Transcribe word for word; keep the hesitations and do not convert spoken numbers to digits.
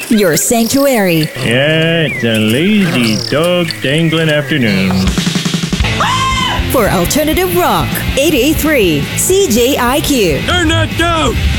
your sanctuary. Yeah, it's a lazy dog dangling afternoon. For alternative rock, eight eighty-three C J I Q. Turn that down!